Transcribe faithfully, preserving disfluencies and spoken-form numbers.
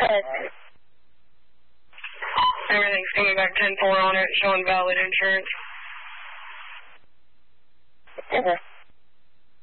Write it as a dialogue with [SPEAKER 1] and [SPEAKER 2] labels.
[SPEAKER 1] ahead.
[SPEAKER 2] Everything's coming back ten four on it, showing valid insurance.
[SPEAKER 1] Okay.